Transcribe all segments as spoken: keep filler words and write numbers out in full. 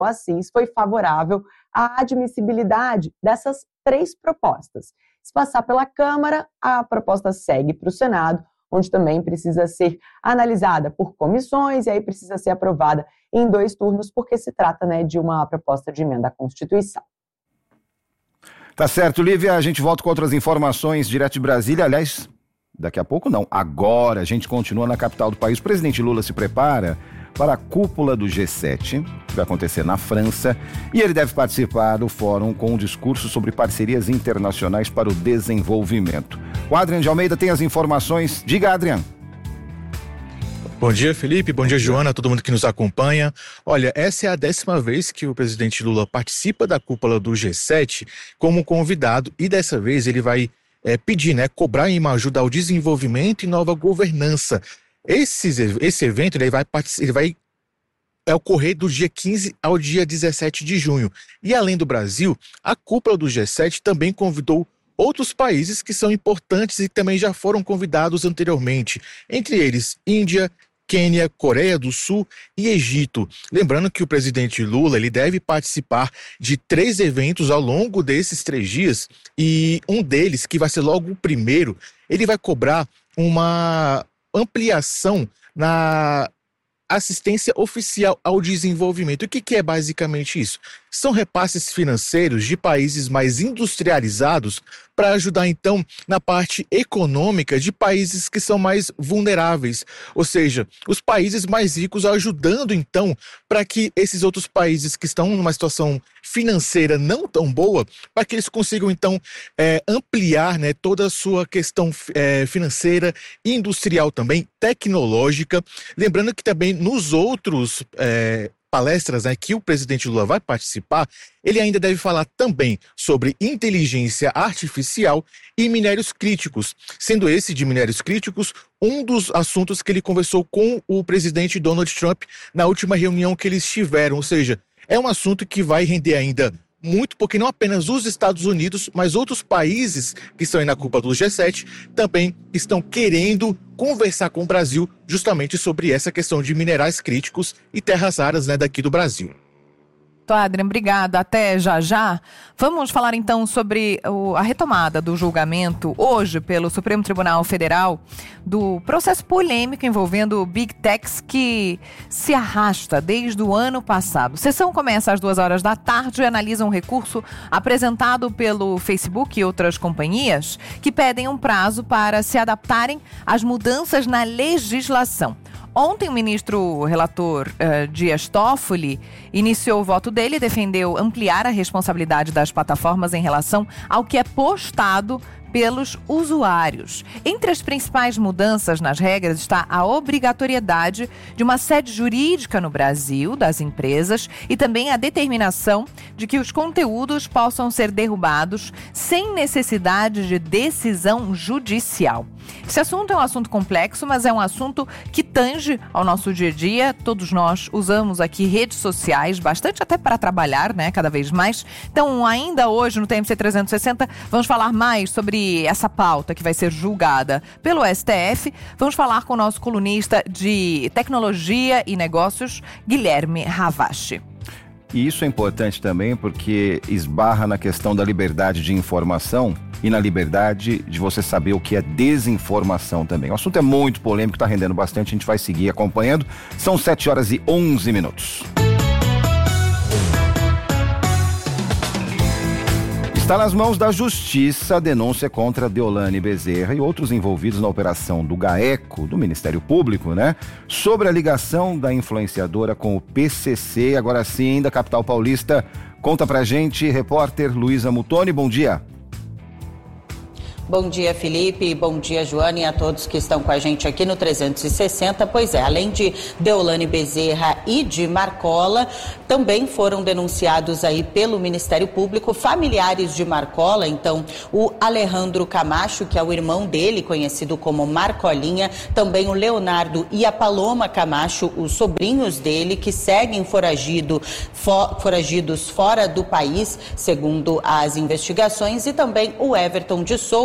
Assis foi favorável à admissibilidade dessas três propostas. Se passar pela Câmara, a proposta segue para o Senado, onde também precisa ser analisada por comissões e aí precisa ser aprovada em dois turnos, porque se trata, né, de uma proposta de emenda à Constituição. Tá certo, Lívia, a gente volta com outras informações direto de Brasília, aliás, daqui a pouco não, agora a gente continua na capital do país. O presidente Lula se prepara para a cúpula do G sete, que vai acontecer na França, e ele deve participar do fórum com um discurso sobre parcerias internacionais para o desenvolvimento. O Adrian de Almeida tem as informações. Diga, Adrian. Bom dia, Felipe. Bom dia, Joana, todo mundo que nos acompanha. Olha, essa é a décima vez que o presidente Lula participa da cúpula do G sete como convidado, e dessa vez ele vai é, pedir, né, cobrar uma ajuda ao desenvolvimento e nova governança. Esse, esse evento ele vai, ele vai é, ocorrer do dia quinze ao dia dezessete de junho. E além do Brasil, a cúpula do G sete também convidou outros países que são importantes e também já foram convidados anteriormente, entre eles Índia, Quênia, Coreia do Sul e Egito. Lembrando que o presidente Lula ele deve participar de três eventos ao longo desses três dias, e um deles, que vai ser logo o primeiro, ele vai cobrar uma ampliação na assistência oficial ao desenvolvimento. O que, que é basicamente isso? São repasses financeiros de países mais industrializados para ajudar, então, na parte econômica de países que são mais vulneráveis. Ou seja, os países mais ricos ajudando, então, para que esses outros países que estão numa situação financeira não tão boa, para que eles consigam, então, é, ampliar, né, toda a sua questão é, financeira, industrial também, tecnológica. Lembrando que também nos outros é, palestras, né, que o presidente Lula vai participar, ele ainda deve falar também sobre inteligência artificial e minérios críticos, sendo esse de minérios críticos um dos assuntos que ele conversou com o presidente Donald Trump na última reunião que eles tiveram. Ou seja, é um assunto que vai render ainda muito, porque não apenas os Estados Unidos, mas outros países que estão aí na cúpula do G sete também estão querendo conversar com o Brasil justamente sobre essa questão de minerais críticos e terras raras, né, daqui do Brasil. Adrian, obrigada. Até já já. Vamos falar então sobre o, a retomada do julgamento hoje pelo Supremo Tribunal Federal do processo polêmico envolvendo Big Techs que se arrasta desde o ano passado. A sessão começa às duas horas da tarde e analisa um recurso apresentado pelo Facebook e outras companhias que pedem um prazo para se adaptarem às mudanças na legislação. Ontem, o ministro relator uh, Dias Toffoli iniciou o voto dele e defendeu ampliar a responsabilidade das plataformas em relação ao que é postado pelos usuários. Entre as principais mudanças nas regras está a obrigatoriedade de uma sede jurídica no Brasil das empresas e também a determinação de que os conteúdos possam ser derrubados sem necessidade de decisão judicial. Esse assunto é um assunto complexo, mas é um assunto que tange ao nosso dia a dia. Todos nós usamos aqui redes sociais, bastante até para trabalhar, né, cada vez mais. Então, ainda hoje no T M C trezentos e sessenta, vamos falar mais sobre essa pauta que vai ser julgada pelo S T F. Vamos falar com o nosso colunista de tecnologia e negócios, Guilherme Ravache. E isso é importante também porque esbarra na questão da liberdade de informação e na liberdade de você saber o que é desinformação também. O assunto é muito polêmico, está rendendo bastante, a gente vai seguir acompanhando. São sete horas e onze minutos. Está nas mãos da Justiça a denúncia contra Deolane Bezerra e outros envolvidos na operação do GAECO, do Ministério Público, né? Sobre a ligação da influenciadora com o P C C. Agora sim, da capital paulista. Conta pra gente, repórter Luísa Mutoni, bom dia. Bom dia, Felipe, bom dia, Joana, e a todos que estão com a gente aqui no trezentos e sessenta. Pois é, além de Deolane Bezerra e de Marcola, também foram denunciados aí pelo Ministério Público familiares de Marcola. Então, o Alejandro Camacho, que é o irmão dele, conhecido como Marcolinha, também o Leonardo e a Paloma Camacho, os sobrinhos dele, que seguem foragido, for, foragidos fora do país, segundo as investigações, e também o Everton de Souza,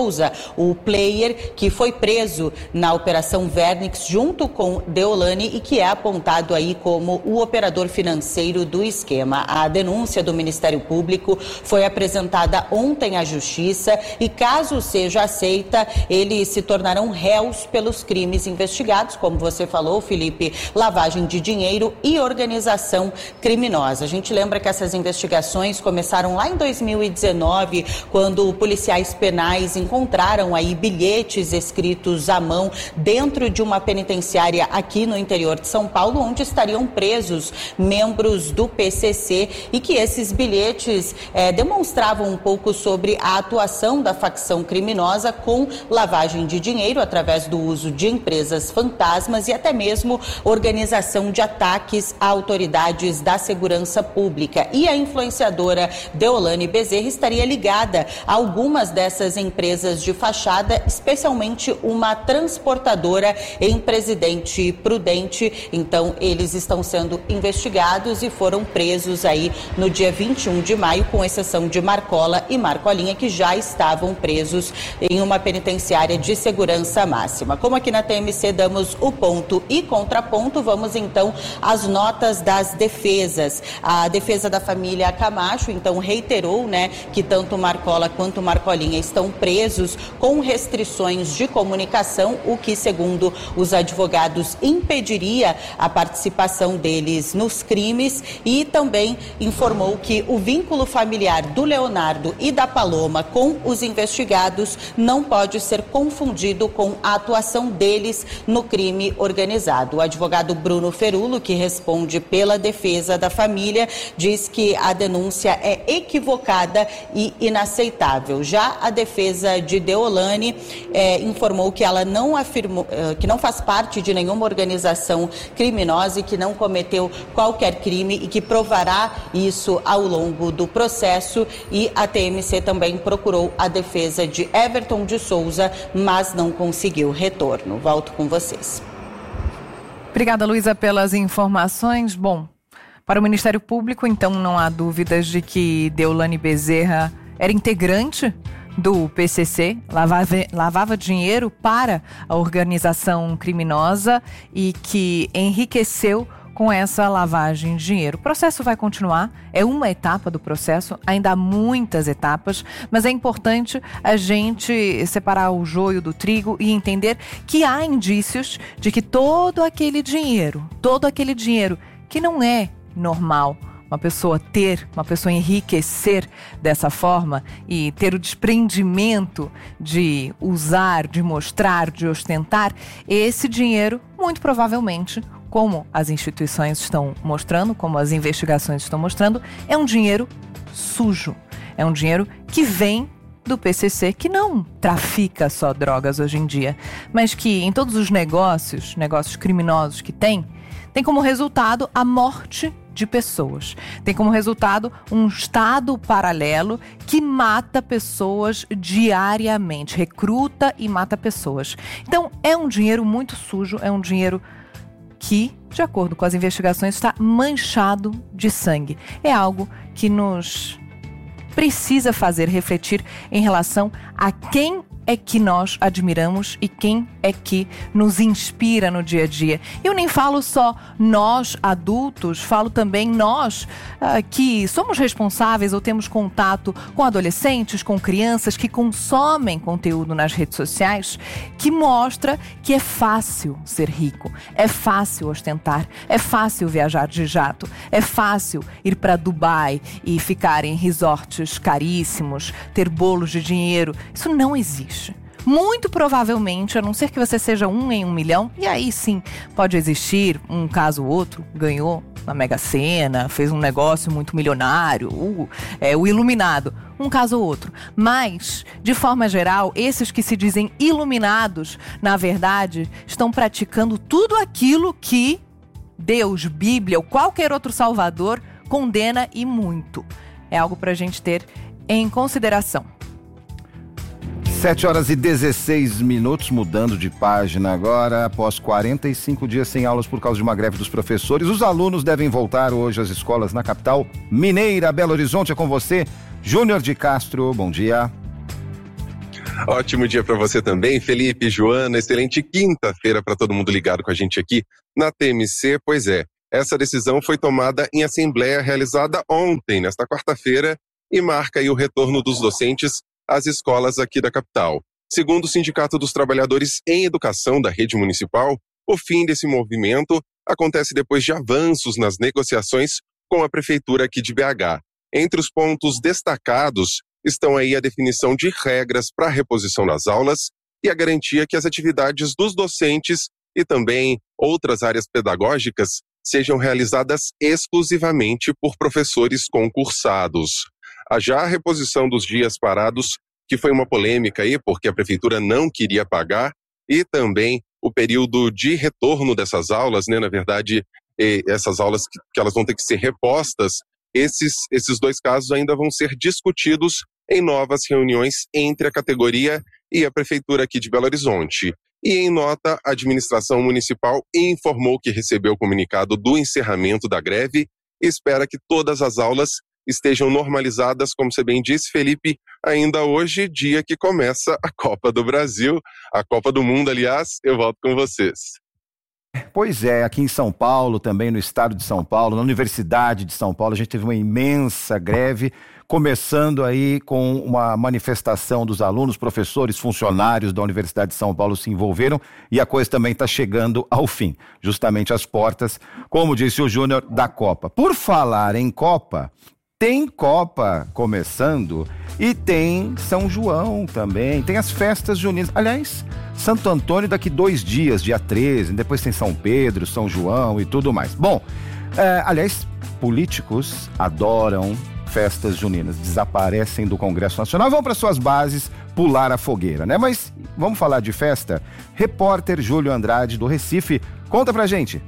Souza, o player que foi preso na Operação Vernix junto com Deolane e que é apontado aí como o operador financeiro do esquema. A denúncia do Ministério Público foi apresentada ontem à Justiça e, caso seja aceita, eles se tornarão réus pelos crimes investigados, como você falou, Felipe, lavagem de dinheiro e organização criminosa. A gente lembra que essas investigações começaram lá em dois mil e dezenove, quando policiais penais encontraram aí bilhetes escritos à mão dentro de uma penitenciária aqui no interior de São Paulo, onde estariam presos membros do P C C e que esses bilhetes eh, demonstravam um pouco sobre a atuação da facção criminosa com lavagem de dinheiro através do uso de empresas fantasmas e até mesmo organização de ataques a autoridades da segurança pública. E a influenciadora Deolane Bezerra estaria ligada a algumas dessas empresas de fachada, especialmente uma transportadora em Presidente Prudente. Então, eles estão sendo investigados e foram presos aí no dia vinte e um de maio, com exceção de Marcola e Marcolinha, que já estavam presos em uma penitenciária de segurança máxima. Como aqui na T M C damos o ponto e contraponto, vamos então às notas das defesas. A defesa da família Camacho, então, reiterou, né, que tanto Marcola quanto Marcolinha estão presos com restrições de comunicação, o que, segundo os advogados, impediria a participação deles nos crimes, e também informou que o vínculo familiar do Leonardo e da Paloma com os investigados não pode ser confundido com a atuação deles no crime organizado. O advogado Bruno Ferulo, que responde pela defesa da família, diz que a denúncia é equivocada e inaceitável. Já a defesa de Deolane eh, informou que ela não afirmou, eh, que não faz parte de nenhuma organização criminosa e que não cometeu qualquer crime e que provará isso ao longo do processo. E a T M C também procurou a defesa de Everton de Souza, mas não conseguiu retorno. Volto com vocês. Obrigada, Luísa, pelas informações. Bom, para o Ministério Público, então, não há dúvidas de que Deolane Bezerra era integrante do P C C, lavava, lavava dinheiro para a organização criminosa e que enriqueceu com essa lavagem de dinheiro. O processo vai continuar, é uma etapa do processo, ainda há muitas etapas, mas é importante a gente separar o joio do trigo e entender que há indícios de que todo aquele dinheiro, todo aquele dinheiro que não é normal uma pessoa ter, uma pessoa enriquecer dessa forma e ter o desprendimento de usar, de mostrar, de ostentar, esse dinheiro, muito provavelmente, como as instituições estão mostrando, como as investigações estão mostrando, é um dinheiro sujo. É um dinheiro que vem do P C C, que não trafica só drogas hoje em dia, mas que em todos os negócios, negócios criminosos que tem, tem como resultado a morte de pessoas. Tem como resultado um estado paralelo que mata pessoas diariamente, recruta e mata pessoas. Então, é um dinheiro muito sujo, é um dinheiro que, de acordo com as investigações, está manchado de sangue. É algo que nos precisa fazer refletir em relação a quem é que nós admiramos e quem é que nos inspira no dia a dia. Eu nem falo só nós, adultos, falo também nós uh, que somos responsáveis ou temos contato com adolescentes, com crianças que consomem conteúdo nas redes sociais, que mostra que é fácil ser rico, é fácil ostentar, é fácil viajar de jato, é fácil ir para Dubai e ficar em resorts caríssimos, ter bolos de dinheiro. Isso não existe. Muito provavelmente, a não ser que você seja um em um milhão, e aí sim, pode existir um caso ou outro, ganhou na Mega Sena, fez um negócio muito milionário, o, é, o iluminado, um caso ou outro. Mas, de forma geral, esses que se dizem iluminados, na verdade, estão praticando tudo aquilo que Deus, Bíblia ou qualquer outro salvador condena e muito. É algo para a gente ter em consideração. sete horas e dezesseis minutos, mudando de página agora. Após quarenta e cinco dias sem aulas por causa de uma greve dos professores, os alunos devem voltar hoje às escolas na capital mineira. Belo Horizonte, é com você, Júnior de Castro. Bom dia. Ótimo dia para você também, Felipe, Joana, excelente quinta-feira para todo mundo ligado com a gente aqui na T M C. Pois é, essa decisão foi tomada em assembleia realizada ontem, nesta quarta-feira, e marca aí o retorno dos docentes às escolas aqui da capital. Segundo o Sindicato dos Trabalhadores em Educação da Rede Municipal, o fim desse movimento acontece depois de avanços nas negociações com a Prefeitura aqui de B H. Entre os pontos destacados estão aí a definição de regras para a reposição das aulas e a garantia que as atividades dos docentes e também outras áreas pedagógicas sejam realizadas exclusivamente por professores concursados. A já a reposição dos dias parados, que foi uma polêmica aí, porque a Prefeitura não queria pagar, e também o período de retorno dessas aulas, né, na verdade, essas aulas que, que elas vão ter que ser repostas, esses, esses dois casos ainda vão ser discutidos em novas reuniões entre a categoria e a Prefeitura aqui de Belo Horizonte. E em nota, a administração municipal informou que recebeu o comunicado do encerramento da greve e espera que todas as aulas estejam normalizadas, como você bem disse, Felipe, ainda hoje, dia que começa a Copa do Brasil, a Copa do Mundo, aliás. Eu volto com vocês. Pois é, aqui em São Paulo, também no estado de São Paulo, na Universidade de São Paulo, a gente teve uma imensa greve, começando aí com uma manifestação dos alunos, professores, funcionários da Universidade de São Paulo se envolveram e a coisa também está chegando ao fim, justamente às portas, como disse o Júnior, da Copa. Por falar em Copa, tem Copa começando e tem São João também, tem as festas juninas. Aliás, Santo Antônio daqui dois dias, dia treze, depois tem São Pedro, São João e tudo mais. Bom, é, aliás, políticos adoram festas juninas, desaparecem do Congresso Nacional, vão para suas bases pular a fogueira, né? Mas vamos falar de festa? Repórter Júlio Andrade, do Recife, conta pra gente.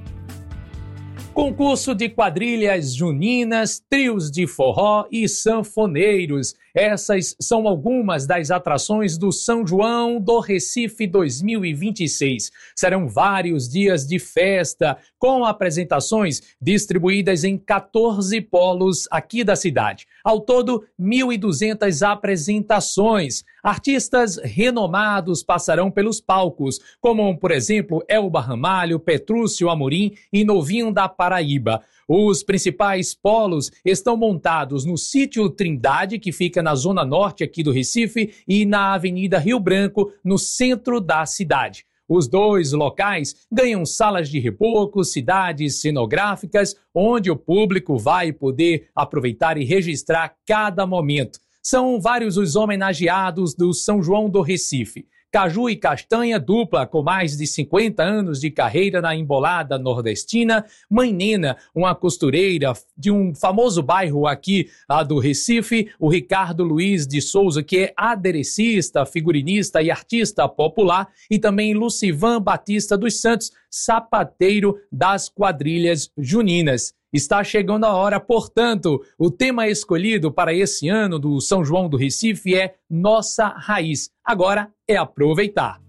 Concurso de quadrilhas juninas, trios de forró e sanfoneiros. Essas são algumas das atrações do São João do Recife dois mil e vinte e seis. Serão vários dias de festa, com apresentações distribuídas em quatorze polos aqui da cidade. Ao todo, mil e duzentas apresentações. Artistas renomados passarão pelos palcos, como, por exemplo, Elba Ramalho, Petrúcio Amorim e Novinho da Paraíba. Os principais polos estão montados no Sítio Trindade, que fica na zona norte aqui do Recife, e na Avenida Rio Branco, no centro da cidade. Os dois locais ganham salas de reboco, cidades cenográficas, onde o público vai poder aproveitar e registrar cada momento. São vários os homenageados do São João do Recife. Caju e Castanha, dupla com mais de cinquenta anos de carreira na embolada nordestina. Mãe Nena, uma costureira de um famoso bairro aqui a do Recife. O Ricardo Luiz de Souza, que é aderecista, figurinista e artista popular. E também Lucivan Batista dos Santos, sapateiro das quadrilhas juninas. Está chegando a hora, portanto, o tema escolhido para esse ano do São João do Recife é Nossa Raiz. Agora é aproveitar.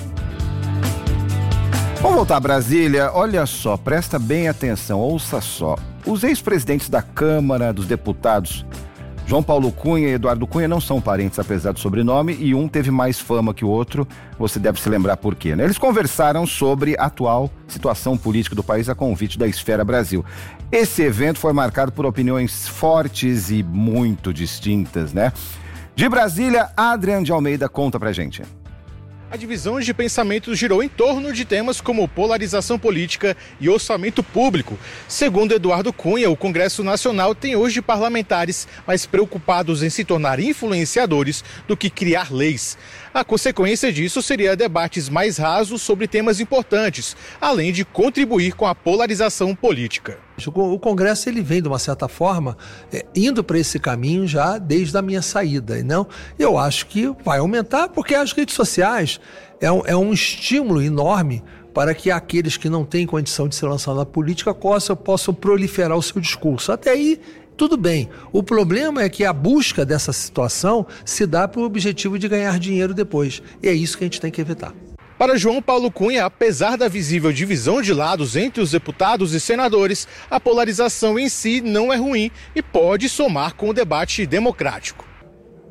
Vamos voltar a Brasília. Olha só, presta bem atenção, ouça só. Os ex-presidentes da Câmara dos Deputados, João Paulo Cunha e Eduardo Cunha, não são parentes, apesar do sobrenome, e um teve mais fama que o outro. Você deve se lembrar por quê, né? Eles conversaram sobre a atual situação política do país a convite da Esfera Brasil. Esse evento foi marcado por opiniões fortes e muito distintas, né? De Brasília, Adrian de Almeida conta pra gente. A divisão de pensamento girou em torno de temas como polarização política e orçamento público. Segundo Eduardo Cunha, o Congresso Nacional tem hoje parlamentares mais preocupados em se tornar influenciadores do que criar leis. A consequência disso seria debates mais rasos sobre temas importantes, além de contribuir com a polarização política. O Congresso ele vem, de uma certa forma, é, indo para esse caminho já desde a minha saída. Não, eu acho que vai aumentar, porque as redes sociais é um, é um estímulo enorme para que aqueles que não têm condição de se lançar na política possam, possam proliferar o seu discurso. Até aí, tudo bem. O problema é que a busca dessa situação se dá para o objetivo de ganhar dinheiro depois. E é isso que a gente tem que evitar. Para João Paulo Cunha, apesar da visível divisão de lados entre os deputados e senadores, a polarização em si não é ruim e pode somar com o debate democrático.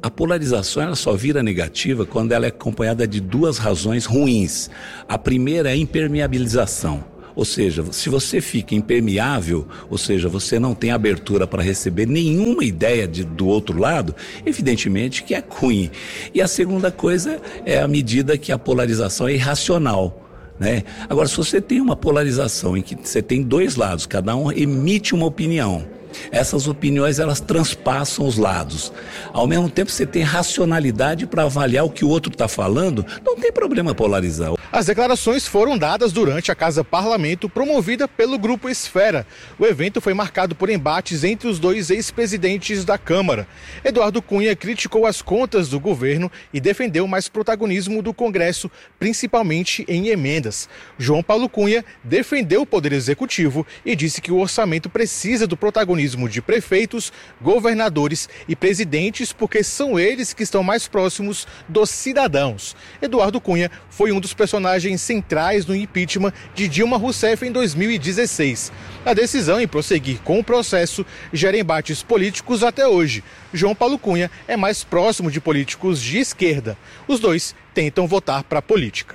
a polarização ela só vira negativa quando ela é acompanhada de duas razões ruins. A primeira é a impermeabilização. Ou seja, se você fica impermeável, ou seja, você não tem abertura para receber nenhuma ideia de, do outro lado, evidentemente que é ruim. E a segunda coisa é a medida que a polarização é irracional. Né? Agora, se você tem uma polarização em que você tem dois lados, cada um emite uma opinião, essas opiniões elas transpassam os lados. Ao mesmo tempo você tem racionalidade para avaliar o que o outro está falando, não tem problema polarizar. As declarações foram dadas durante a Casa Parlamento, promovida pelo Grupo Esfera. O evento foi marcado por embates entre os dois ex-presidentes da Câmara. Eduardo Cunha criticou as contas do governo e defendeu mais protagonismo do Congresso, principalmente em emendas. João Paulo Cunha defendeu o Poder Executivo e disse que o orçamento precisa do protagonismo de prefeitos, governadores e presidentes, porque são eles que estão mais próximos dos cidadãos. Eduardo Cunha foi um dos personagens centrais no impeachment de Dilma Rousseff em dois mil e dezesseis. A decisão em prosseguir com o processo gera embates políticos até hoje. João Paulo Cunha é mais próximo de políticos de esquerda. Os dois tentam votar para a política.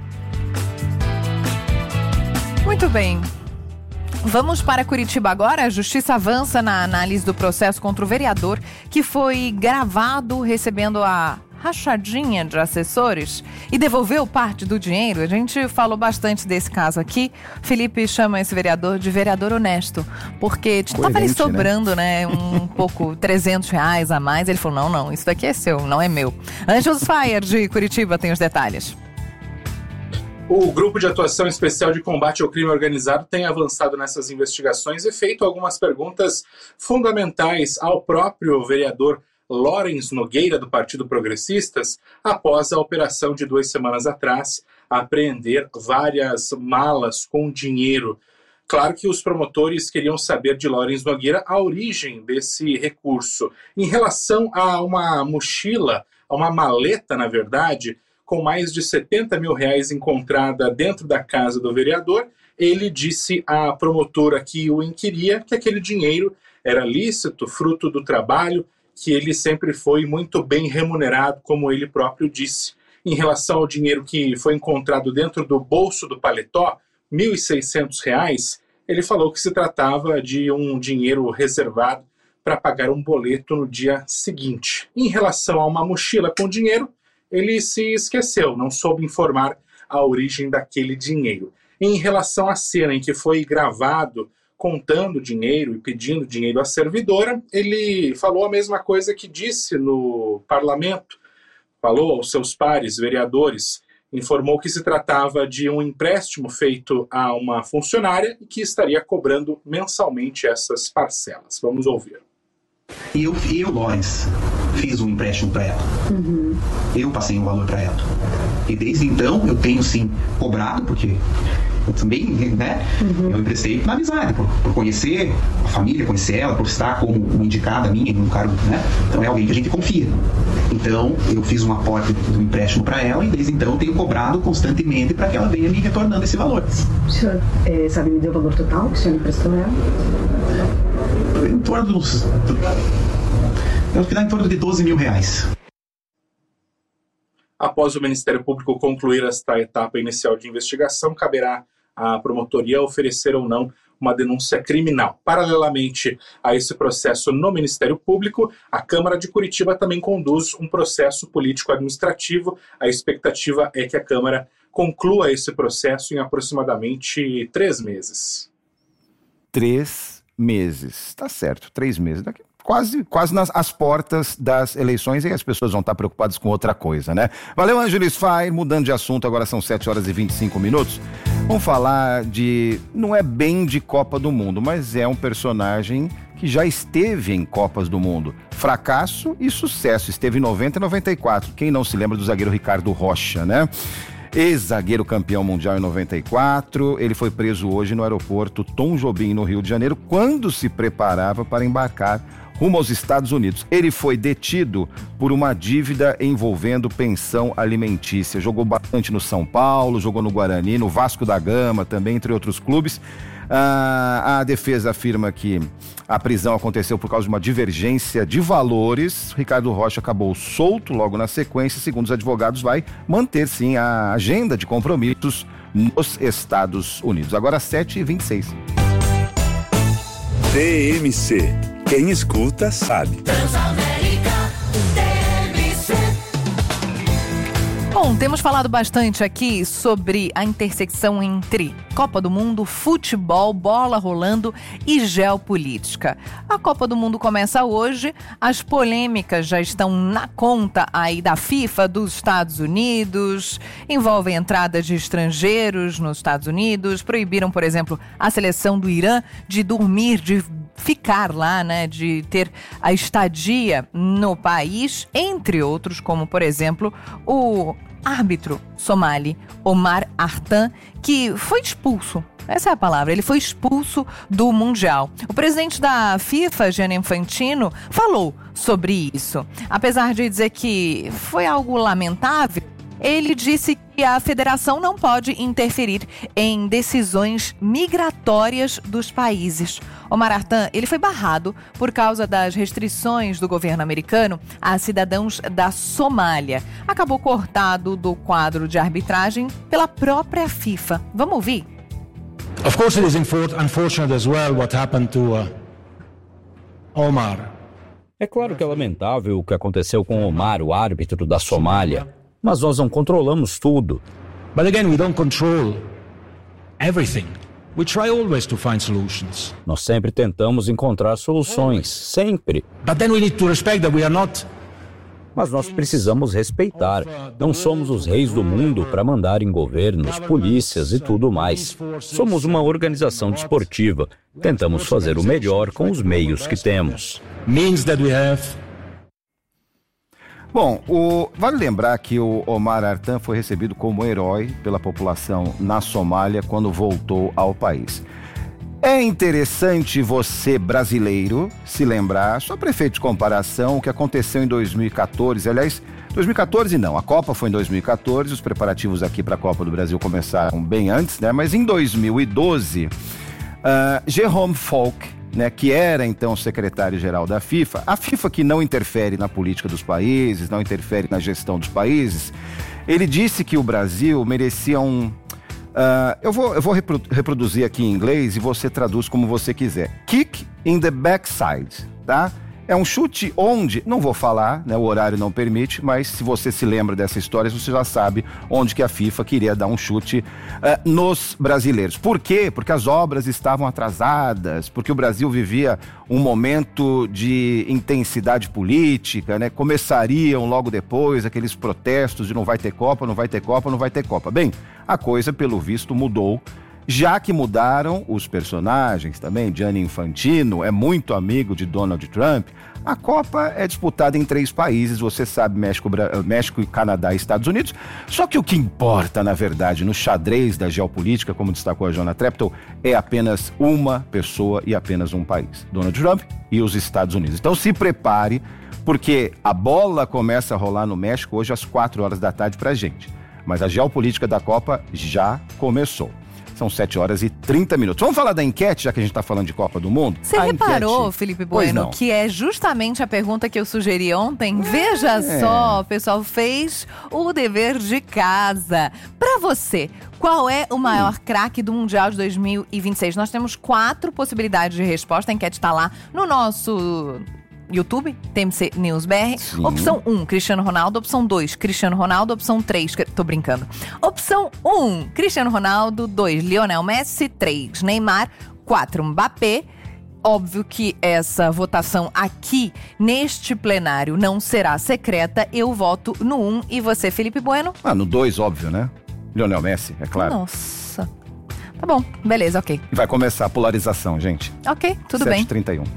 Muito bem. Vamos para Curitiba agora. A Justiça avança na análise do processo contra o vereador que foi gravado recebendo a rachadinha de assessores e devolveu parte do dinheiro. A gente falou bastante desse caso aqui. Felipe chama esse vereador de vereador honesto, porque estava ali sobrando, né, né um pouco, trezentos reais a mais. Ele falou, não, não, isso daqui é seu, não é meu. Anjos Fire de Curitiba tem os detalhes. O Grupo de Atuação Especial de Combate ao Crime Organizado tem avançado nessas investigações e feito algumas perguntas fundamentais ao próprio vereador Lawrence Nogueira, do Partido Progressistas, após a operação de duas semanas atrás apreender várias malas com dinheiro. Claro que os promotores queriam saber de Lawrence Nogueira a origem desse recurso. Em relação a uma mochila, a uma maleta, na verdade, com mais de setenta mil reais encontrada dentro da casa do vereador, ele disse à promotora que o inquiria que aquele dinheiro era lícito, fruto do trabalho, que ele sempre foi muito bem remunerado, como ele próprio disse. Em relação ao dinheiro que foi encontrado dentro do bolso do paletó, mil e seiscentos reais, ele falou que se tratava de um dinheiro reservado para pagar um boleto no dia seguinte. Em relação a uma mochila com dinheiro, ele se esqueceu, não soube informar a origem daquele dinheiro. Em relação à cena em que foi gravado contando dinheiro e pedindo dinheiro à servidora, ele falou a mesma coisa que disse no parlamento, falou aos seus pares vereadores, informou que se tratava de um empréstimo feito a uma funcionária e que estaria cobrando mensalmente essas parcelas. Vamos ouvir. Eu, eu Lawrence, fiz um empréstimo para ela. Uhum. Eu passei um valor para ela. E desde então eu tenho sim cobrado, porque eu também, né, uhum. eu emprestei na amizade, por, por conhecer a família, conhecer ela, por estar como uma indicada minha, num cargo, né? Então é alguém que a gente confia. Então eu fiz um aporte do empréstimo para ela e desde então eu tenho cobrado constantemente para que ela venha me retornando esse valor. O senhor é, sabe me deu o valor total que o senhor emprestou a ela? Em torno dos... Eu acho que dá em torno de doze mil reais. Após o Ministério Público concluir esta etapa inicial de investigação, caberá à promotoria oferecer ou não uma denúncia criminal. Paralelamente a esse processo no Ministério Público, a Câmara de Curitiba também conduz um processo político-administrativo. A expectativa é que a Câmara conclua esse processo em aproximadamente três meses. Três meses, tá certo, três meses. Daqui quase, quase nas as portas das eleições e as pessoas vão estar preocupadas com outra coisa, né? Valeu, Ângeles Fire. Mudando de assunto, agora são sete horas e vinte e cinco minutos. Vamos falar de, não é bem de Copa do Mundo, mas é um personagem que já esteve em Copas do Mundo. Fracasso e sucesso. Esteve em noventa e noventa e quatro. Quem não se lembra do zagueiro Ricardo Rocha, né? Ex-zagueiro campeão mundial em noventa e quatro, ele foi preso hoje no aeroporto Tom Jobim, no Rio de Janeiro, quando se preparava para embarcar rumo aos Estados Unidos. Ele foi detido por uma dívida envolvendo pensão alimentícia. Jogou bastante no São Paulo, jogou no Guarani, no Vasco da Gama também, entre outros clubes. Ah, a defesa afirma que a prisão aconteceu por causa de uma divergência de valores. Ricardo Rocha acabou solto logo na sequência. Segundo os advogados, vai manter sim a agenda de compromissos nos Estados Unidos. Agora sete e vinte e seis. T M C. Quem escuta sabe. Transamérica T M C. Bom, temos falado bastante aqui sobre a intersecção entre Copa do Mundo, futebol, bola rolando e geopolítica. A Copa do Mundo começa hoje, as polêmicas já estão na conta aí da FIFA dos Estados Unidos, envolvem entrada de estrangeiros nos Estados Unidos, proibiram, por exemplo, a seleção do Irã de dormir, de ficar lá, né, de ter a estadia no país, entre outros, como, por exemplo, o árbitro somali Omar Artan, que foi expulso. Essa é a palavra, ele foi expulso do Mundial. O presidente da FIFA, Gianni Infantino, falou sobre isso. Apesar de dizer que foi algo lamentável, ele disse que a federação não pode interferir em decisões migratórias dos países. Omar Artan, ele foi barrado por causa das restrições do governo americano a cidadãos da Somália. Acabou cortado do quadro de arbitragem pela própria FIFA. Vamos ouvir? Of course it is unfortunate as well what happened to uh, Omar. É claro que é lamentável o que aconteceu com Omar, o árbitro da Somália. Mas nós não controlamos tudo. But again, we don't control everything. We try always to find solutions. Nós sempre tentamos encontrar soluções, sempre. But then we need to respect that we are not. Mas nós precisamos respeitar. Não somos os reis do mundo para mandar em governos, polícias e tudo mais. Somos uma organização desportiva. Tentamos fazer o melhor com os meios que temos. Means that we have. Bom, o, vale lembrar que o Omar Artan foi recebido como herói pela população na Somália quando voltou ao país. É interessante você, brasileiro, se lembrar, só para efeito de comparação, o que aconteceu em dois mil e quatorze. Aliás, dois mil e quatorze não, a Copa foi em dois mil e quatorze, os preparativos aqui para a Copa do Brasil começaram bem antes, né? Mas em dois mil e doze, uh, Jerome Falk, né, que era então secretário-geral da FIFA, a FIFA que não interfere na política dos países, não interfere na gestão dos países, ele disse que o Brasil merecia um... Uh, eu vou, eu vou repro- reproduzir aqui em inglês e você traduz como você quiser. Kick in the backside, tá? É um chute onde, não vou falar, né, o horário não permite, mas se você se lembra dessa história, você já sabe onde que a FIFA queria dar um chute uh, nos brasileiros. Por quê? Porque as obras estavam atrasadas, porque o Brasil vivia um momento de intensidade política, né? Começariam logo depois aqueles protestos de não vai ter Copa, não vai ter Copa, não vai ter Copa. Bem, a coisa, pelo visto, mudou. Já que mudaram os personagens também, Gianni Infantino é muito amigo de Donald Trump, a Copa é disputada em três países, você sabe, México, México, Canadá e Estados Unidos. Só que o que importa, na verdade, no xadrez da geopolítica, como destacou a Joana Treptow, é apenas uma pessoa e apenas um país, Donald Trump e os Estados Unidos. Então se prepare, porque a bola começa a rolar no México hoje às quatro horas da tarde pra gente. Mas a geopolítica da Copa já começou. São sete horas e trinta minutos. Vamos falar da enquete, já que a gente está falando de Copa do Mundo? Você a reparou, enquete... Felipe Bueno, que é justamente a pergunta que eu sugeri ontem? É. Veja só, o pessoal fez o dever de casa. Para você, qual é o maior hum. craque do Mundial de dois mil e vinte e seis? Nós temos quatro possibilidades de resposta. A enquete está lá no nosso YouTube, T M C News B R. Sim. Opção um, Cristiano Ronaldo. Opção dois, Cristiano Ronaldo. Opção três, tô brincando. Opção um, Cristiano Ronaldo. dois, Lionel Messi. três, Neymar. quatro, Mbappé. Óbvio que essa votação aqui, neste plenário, não será secreta. Eu voto no um. E você, Felipe Bueno? Ah, no dois, óbvio, né? Lionel Messi, é claro. Nossa. Tá bom, beleza, ok. E vai começar a polarização, gente. Ok, tudo bem. sete e trinta e um.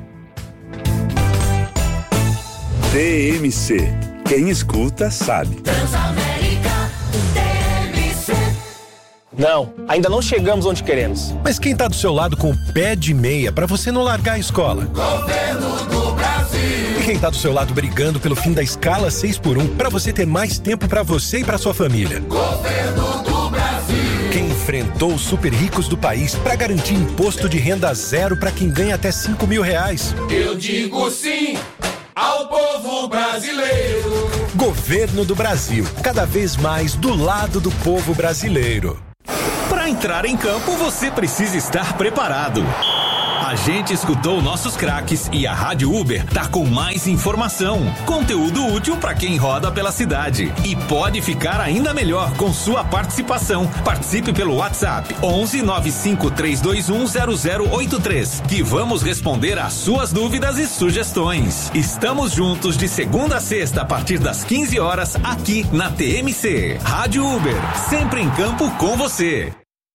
T M C. Quem escuta sabe. Transamérica T M C. Não, ainda não chegamos onde queremos. Mas quem tá do seu lado com o pé de meia pra você não largar a escola? Governo do Brasil. E quem tá do seu lado brigando pelo fim da escala seis por um pra você ter mais tempo pra você e pra sua família? Governo do Brasil. Quem enfrentou os super ricos do país para garantir imposto de renda zero para quem ganha até cinco mil reais. Eu digo sim ao povo brasileiro. Governo do Brasil, cada vez mais do lado do povo brasileiro. Para entrar em campo, você precisa estar preparado. A gente escutou nossos craques e a Rádio Uber tá com mais informação, conteúdo útil para quem roda pela cidade. E pode ficar ainda melhor com sua participação. Participe pelo WhatsApp onze nove cinco três dois um zero zero oito três, que vamos responder às suas dúvidas e sugestões. Estamos juntos de segunda a sexta a partir das quinze horas aqui na T M C. Rádio Uber, sempre em campo com você.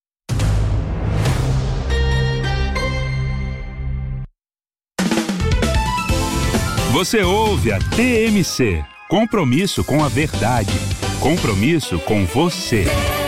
Você ouve a T M C. Compromisso com a verdade. Compromisso com você.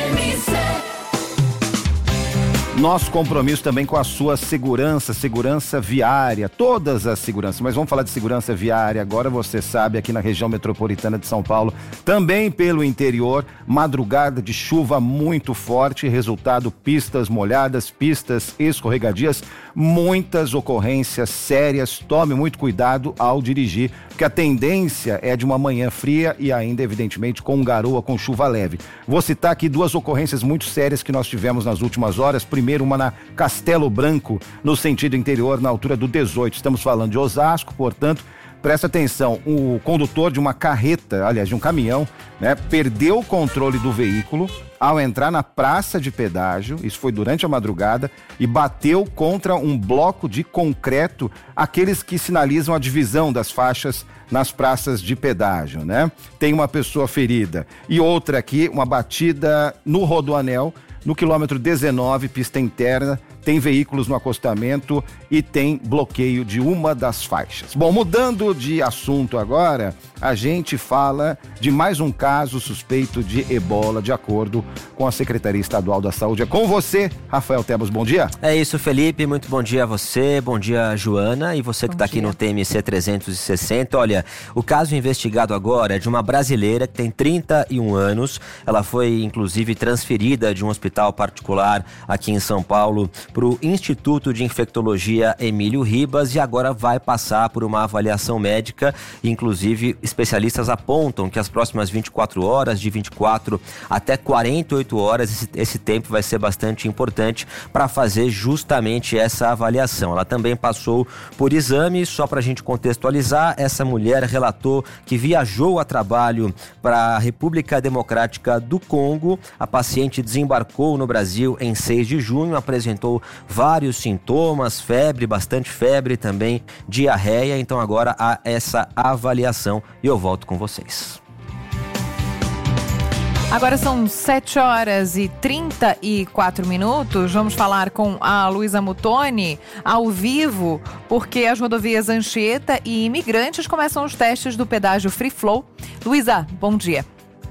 Nosso compromisso também com a sua segurança, segurança viária, todas as seguranças, mas vamos falar de segurança viária agora. Você sabe, aqui na região metropolitana de São Paulo, também pelo interior, madrugada de chuva muito forte, resultado pistas molhadas, pistas escorregadias, muitas ocorrências sérias. Tome muito cuidado ao dirigir, porque a tendência é de uma manhã fria e ainda, evidentemente, com garoa, com chuva leve. Vou citar aqui duas ocorrências muito sérias que nós tivemos nas últimas horas. Primeiro, uma na Castelo Branco, no sentido interior, na altura do dezoito. Estamos falando de Osasco, portanto, presta atenção, o condutor de uma carreta, aliás, de um caminhão, né, perdeu o controle do veículo ao entrar na praça de pedágio, isso foi durante a madrugada, e bateu contra um bloco de concreto, aqueles que sinalizam a divisão das faixas nas praças de pedágio, né? Tem uma pessoa ferida. E outra aqui, uma batida no Rodoanel, no quilômetro dezenove, pista interna, tem veículos no acostamento e tem bloqueio de uma das faixas. Bom, mudando de assunto agora, a gente fala de mais um caso suspeito de ebola, de acordo com a Secretaria Estadual da Saúde. É com você, Rafael Tebas, bom dia. É isso, Felipe, muito bom dia a você, bom dia, Joana, e você que está aqui no T M C trezentos e sessenta. Olha, o caso investigado agora é de uma brasileira que tem trinta e um anos, ela foi inclusive transferida de um hospital particular aqui em São Paulo para o Instituto de Infectologia Emílio Ribas e agora vai passar por uma avaliação médica. Inclusive, especialistas apontam que as próximas vinte e quatro horas, de vinte e quatro até quarenta e oito horas, esse, esse tempo vai ser bastante importante para fazer justamente essa avaliação. Ela também passou por exame, só para a gente contextualizar, essa mulher relatou que viajou a trabalho para a República Democrática do Congo. A paciente desembarcou no Brasil em seis de junho, apresentou vários sintomas, febre, bastante febre, também diarreia. Então agora há essa avaliação e eu volto com vocês. Agora são sete horas e trinta e quatro minutos. Vamos falar com a Luísa Muttoni ao vivo, porque as rodovias Anchieta e Imigrantes começam os testes do pedágio Free Flow. Luísa, bom dia.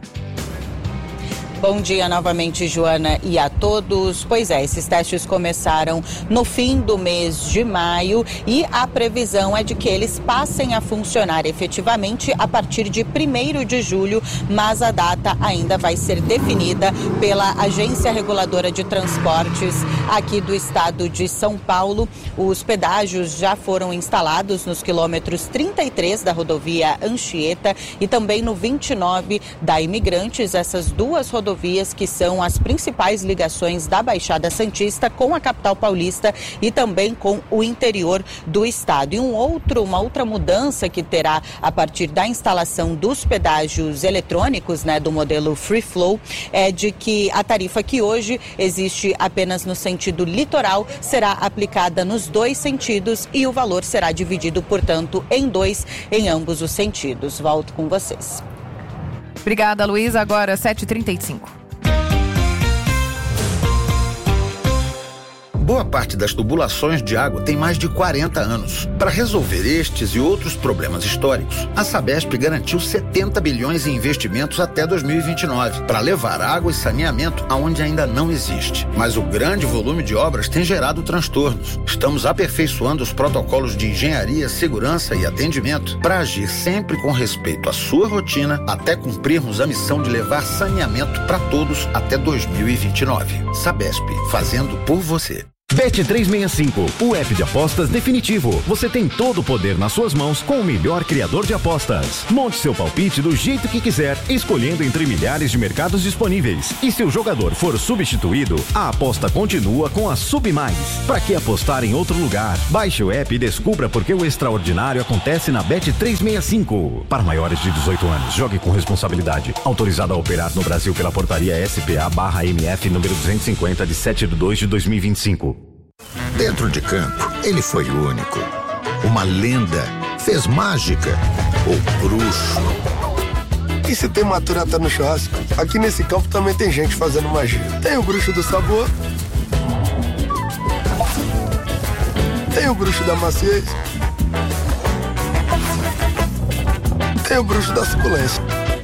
Bom dia novamente, Joana, e a todos. Pois é, esses testes começaram no fim do mês de maio e a previsão é de que eles passem a funcionar efetivamente a partir de primeiro de julho, mas a data ainda vai ser definida pela Agência Reguladora de Transportes aqui do estado de São Paulo. Os pedágios já foram instalados nos quilômetros trinta e três da rodovia Anchieta e também no vinte e nove da Imigrantes, essas duas rodovias rodovias que são as principais ligações da Baixada Santista com a capital paulista e também com o interior do estado. E um outro, uma outra mudança que terá a partir da instalação dos pedágios eletrônicos, né, do modelo Free Flow, é de que a tarifa que hoje existe apenas no sentido litoral será aplicada nos dois sentidos e o valor será dividido, portanto, em dois em ambos os sentidos. Volto com vocês. Obrigada, Luísa. Agora sete e trinta e cinco. Boa parte das tubulações de água tem mais de quarenta anos. Para resolver estes e outros problemas históricos, a Sabesp garantiu setenta bilhões em investimentos até dois mil e vinte e nove, para levar água e saneamento aonde ainda não existe. Mas o grande volume de obras tem gerado transtornos. Estamos aperfeiçoando os protocolos de engenharia, segurança e atendimento para agir sempre com respeito à sua rotina até cumprirmos a missão de levar saneamento para todos até dois mil e vinte e nove. Sabesp, fazendo por você. Bet trezentos e sessenta e cinco, o app de apostas definitivo. Você tem todo o poder nas suas mãos com o melhor criador de apostas. Monte seu palpite do jeito que quiser, escolhendo entre milhares de mercados disponíveis. E se o jogador for substituído, a aposta continua com a Submais. Para que apostar em outro lugar? Baixe o app e descubra por que o extraordinário acontece na Bet trezentos e sessenta e cinco. Para maiores de dezoito anos, jogue com responsabilidade. Autorizado a operar no Brasil pela portaria S P A barra M F número duzentos e cinquenta de sete de dois de dois mil e vinte e cinco. Dentro de campo, ele foi único. Uma lenda. Fez mágica. O bruxo. E se tem maturata no churrasco? Aqui nesse campo também tem gente fazendo magia. Tem o bruxo do sabor. Tem o bruxo da maciez. Tem o bruxo da suculência.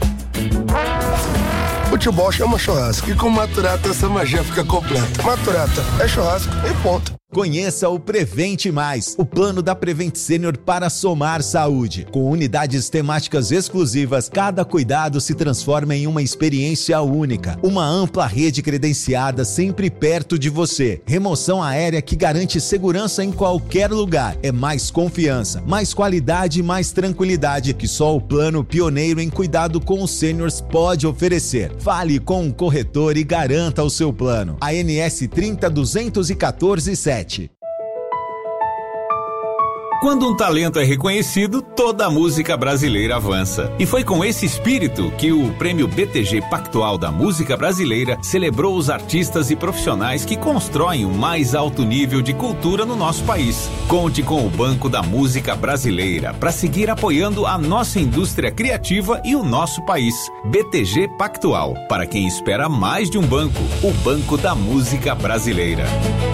Futebol chama churrasco e com Maturata essa magia fica completa. Maturata é churrasco e ponto. Conheça o Prevente Mais, o plano da Prevent Senior para somar saúde. Com unidades temáticas exclusivas, cada cuidado se transforma em uma experiência única. Uma ampla rede credenciada sempre perto de você. Remoção aérea que garante segurança em qualquer lugar. É mais confiança, mais qualidade e mais tranquilidade que só o plano pioneiro em cuidado com os sêniors pode oferecer. Fale com um corretor e garanta o seu plano. A N S trinta duzentos e quatorze sete. Quando um talento é reconhecido, toda a música brasileira avança. E foi com esse espírito que o Prêmio B T G Pactual da Música Brasileira celebrou os artistas e profissionais que constroem o mais alto nível de cultura no nosso país. Conte com o Banco da Música Brasileira para seguir apoiando a nossa indústria criativa e o nosso país. B T G Pactual, para quem espera mais de um banco, o Banco da Música Brasileira.